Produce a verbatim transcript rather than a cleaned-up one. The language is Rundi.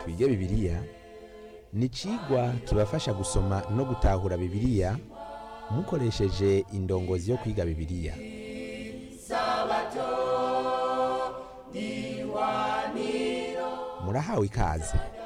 twige bibiliya ni icigwa kibafasha gusoma no gutahura bibiliya mukoresheje indongozi yo kwiga bibiliya. Murahawe ikaze.